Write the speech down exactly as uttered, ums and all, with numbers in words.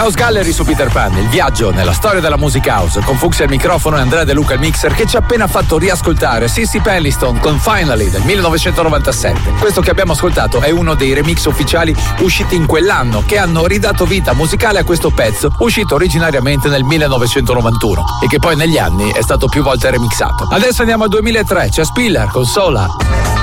House Gallery su Peter Pan, il viaggio nella storia della music house, con Fuxi al microfono e Andrea De Luca al mixer, che ci ha appena fatto riascoltare Sissy Peniston con Finally del millenovecentonovantasette. Questo che abbiamo ascoltato è uno dei remix ufficiali usciti in quell'anno, che hanno ridato vita musicale a questo pezzo, uscito originariamente nel millenovecentonovantuno e che poi negli anni è stato più volte remixato. Adesso andiamo al duemilatré, c'è Spiller con Sola.